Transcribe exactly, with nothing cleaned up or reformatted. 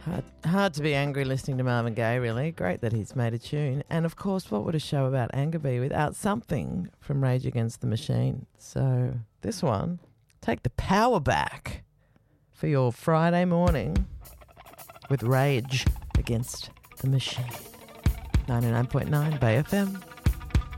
Hard, hard to be angry listening to Marvin Gaye, really. Great that he's made a tune. And, of course, what would a show about anger be without something from Rage Against the Machine? So this one, take the power back for your Friday morning with Rage Against the Machine. ninety-nine point nine Bay F M.